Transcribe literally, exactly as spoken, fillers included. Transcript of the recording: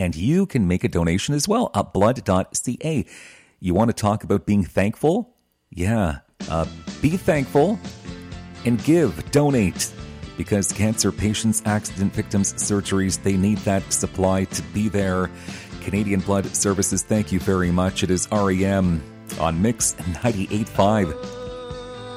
and you can make a donation as well at blood dot c a. You want to talk about being thankful? Yeah, uh, be thankful and give, donate. Because cancer patients, accident victims, surgeries, they need that supply to be there. Canadian Blood Services, thank you very much. It is R E M on Mix ninety-eight point five.